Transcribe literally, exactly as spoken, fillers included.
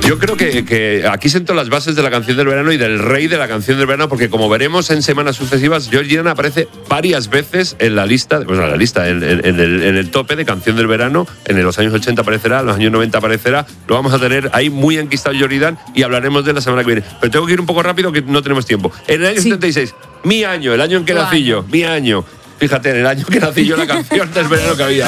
Yo creo que, que aquí sento las bases de la canción del verano y del rey de la canción del verano, porque como veremos en semanas sucesivas, George Ginan aparece varias veces en la lista, bueno, en la lista, en, en, en, el, en el tope de canción del verano. En los años ochenta aparecerá, en los años noventa aparecerá. Lo vamos a tener ahí muy enquistado George Ginan y hablaremos de la semana que viene. Pero tengo que ir un poco rápido que no tenemos tiempo. En el año sí. setenta y seis, mi año, el año en que nací yo, mi año. Fíjate, en el año que nací yo, la canción del verano que había.